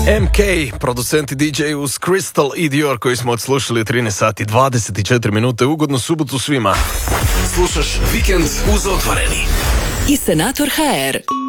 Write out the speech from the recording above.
MK, producenti DJ uz Crystal i Dior koji smo odslušali u 13 sati 24 minute. Ugodnu subotu svima. Slušaš Vikend uz Otvoreni. I Senator HR.